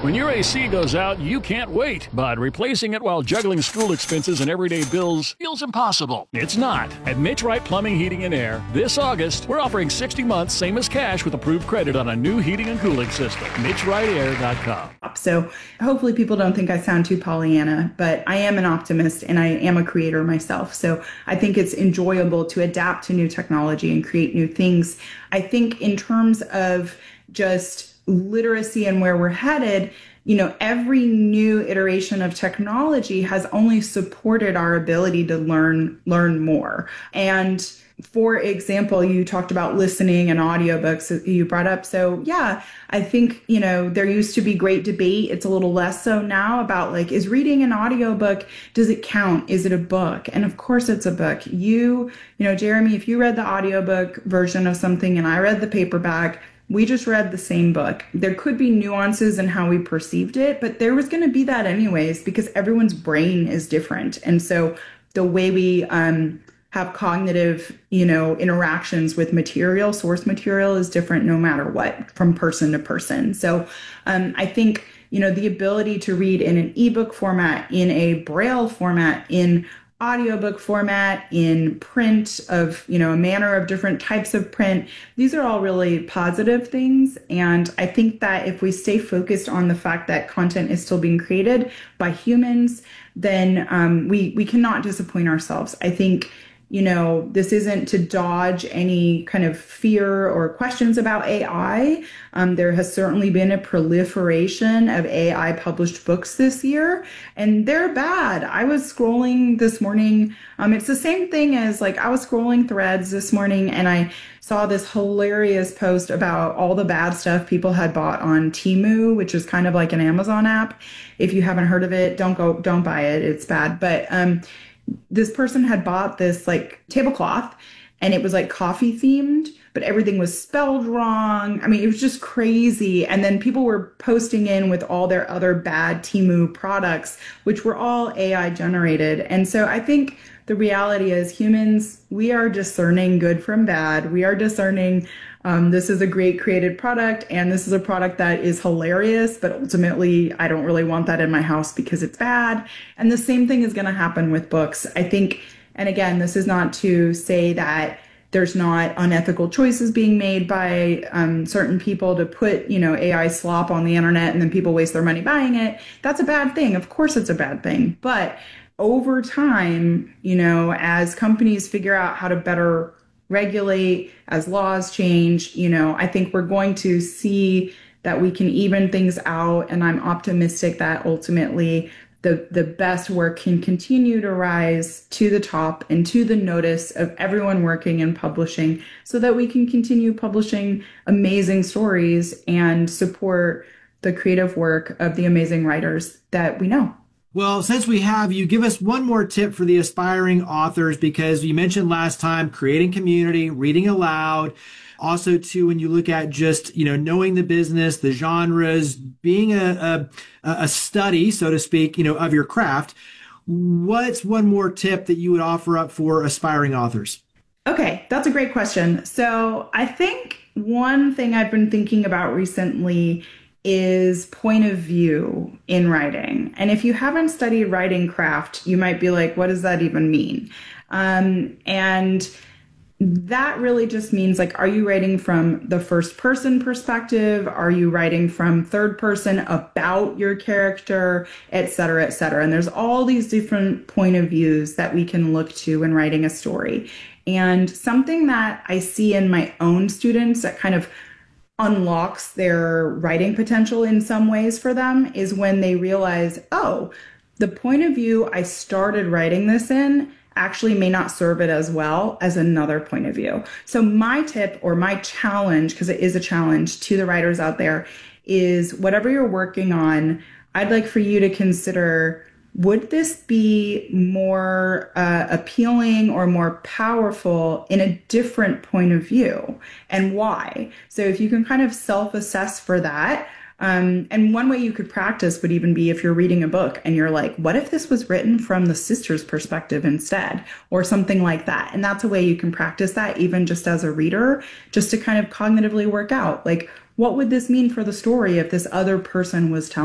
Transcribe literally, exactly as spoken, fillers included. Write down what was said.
When your A C goes out, you can't wait, but replacing it while juggling school expenses and everyday bills feels impossible. It's not. At Mitch Wright Plumbing, Heating, and Air, this August, we're offering sixty months, same as cash, with approved credit on a new heating and cooling system. Mitch Wright Air dot com. So hopefully people don't think I sound too Pollyanna, but I am an optimist and I am a creator myself. So I think it's enjoyable to adapt to new technology and create new things. I think in terms of just literacy and where we're headed, you know, every new iteration of technology has only supported our ability to learn, learn more. And for example, you talked about listening and audiobooks that you brought up. So yeah, I think, you know, there used to be great debate. It's a little less so now about like, is reading an audiobook, does it count? Is it a book? And of course it's a book. You, you know, Jeremy, if you read the audiobook version of something and I read the paperback, we just read the same book. There could be nuances in how we perceived it, but there was going to be that anyways, because everyone's brain is different. And so the way we um, have cognitive, you know, interactions with material, source material is different no matter what, from person to person. So um, I think, you know, the ability to read in an ebook format, in a Braille format, in audiobook format, in print of, you know, a manner of different types of print. These are all really positive things. And I think that if we stay focused on the fact that content is still being created by humans, then um, we, we cannot disappoint ourselves. I think, you know, this isn't to dodge any kind of fear or questions about A I. Um, there has certainly been a proliferation of A I published books this year, and they're bad. I was scrolling this morning. Um, it's the same thing as like I was scrolling threads this morning and I saw this hilarious post about all the bad stuff people had bought on Temu, which is kind of like an Amazon app. If you haven't heard of it, don't go, don't buy it. It's bad. But, um, this person had bought this like tablecloth and it was like coffee themed, but everything was spelled wrong. I mean, it was just crazy. And then people were posting in with all their other bad Temu products, which were all A I generated. And so I think the reality is humans, we are discerning good from bad. We are discerning Um, this is a great created product, and this is a product that is hilarious, but ultimately I don't really want that in my house because it's bad. And the same thing is going to happen with books. I think, and again, this is not to say that there's not unethical choices being made by um, certain people to put, you know, A I slop on the internet and then people waste their money buying it. That's a bad thing. Of course it's a bad thing. But over time, you know, as companies figure out how to better regulate, as laws change, you know, I think we're going to see that we can even things out. And I'm optimistic that ultimately the, the best work can continue to rise to the top and to the notice of everyone working in publishing so that we can continue publishing amazing stories and support the creative work of the amazing writers that we know. Well, since we have you, give us one more tip for the aspiring authors, because you mentioned last time creating community, reading aloud. Also, too, when you look at just, you know, knowing the business, the genres, being a, a, a study, so to speak, you know, of your craft. What's one more tip that you would offer up for aspiring authors? Okay, that's a great question. So I think one thing I've been thinking about recently is point of view in writing. And if you haven't studied writing craft, you might be like, what does that even mean? Um, and that really just means like, are you writing from the first person perspective? Are you writing from third person about your character, et cetera, et cetera? And there's all these different point of views that we can look to when writing a story. And something that I see in my own students that kind of unlocks their writing potential in some ways for them is when they realize, oh, the point of view I started writing this in actually may not serve it as well as another point of view. So my tip or my challenge, because it is a challenge to the writers out there, is whatever you're working on, I'd like for you to consider, would this be more uh, appealing or more powerful in a different point of view, and why? So if you can kind of self-assess for that, um, and one way you could practice would even be if you're reading a book and you're like, what if this was written from the sister's perspective instead, or something like that? And that's a way you can practice that even just as a reader, just to kind of cognitively work out, like, what would this mean for the story if this other person was telling